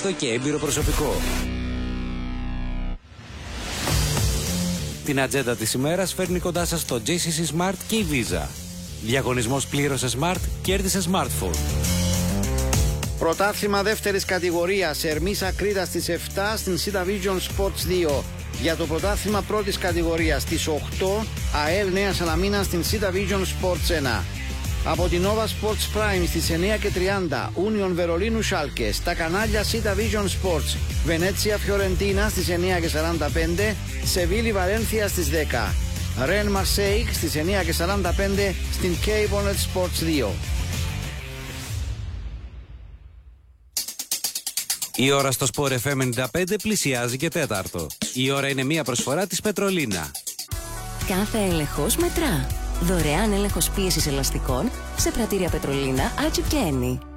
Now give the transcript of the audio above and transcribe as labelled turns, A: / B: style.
A: αξιόπιστο και έμπειρο προσωπικό. Την ατζέντα της ημέρας φέρνει κοντά σας το GCC Smart και η Visa. Διαγωνισμός πλήρωσε Smart, κέρδισε smartphone.
B: Πρωτάθλημα δεύτερης κατηγορίας, Ερμής Ακρίτας στις 7 στην Sita Vision Sports 2. Για το πρωτάθλημα πρώτης κατηγορίας στις 8, ΑΕΛ Νέα Σαλαμίνα στην Sita Vision Sports 1. Από την Nova Sports Prime στις 9:30, Union Βερολίνου Σάλκε, στα κανάλια Sita Vision Sports, Βενέτσια Φιωρεντίνα στις 9:45, Σεβίλη Βαλένθια στις 10, Ρεν Μαρσέικ στις 9:45 στην K-Bonnet Sports 2.
A: Η ώρα στο Sport FM 95 πλησιάζει και τέταρτο. Η ώρα είναι μια προσφορά της Πετρολίνα.
C: Κάθε έλεγχος μετρά. Δωρεάν έλεγχος πίεσης ελαστικών σε πρατήρια Πετρολίνα, Άτσιπ και Ένι.